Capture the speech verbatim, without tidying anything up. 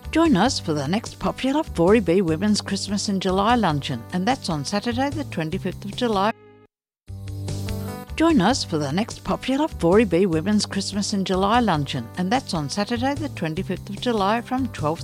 Join us for the next popular four E B Women's Christmas in July luncheon, and that's on Saturday the twenty-fifth of July. Join us for the next popular four E B Women's Christmas in July luncheon, and that's on Saturday the twenty-fifth of July from twelve